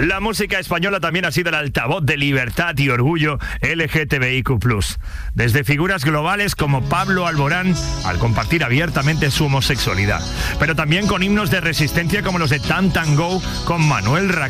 La música española también ha sido el altavoz de libertad y orgullo LGTBIQ+. Desde figuras globales como Pablo Alborán, al compartir abiertamente su homosexualidad. Pero también con himnos de resistencia como los de Tan Tan Go, con Manuel Raquel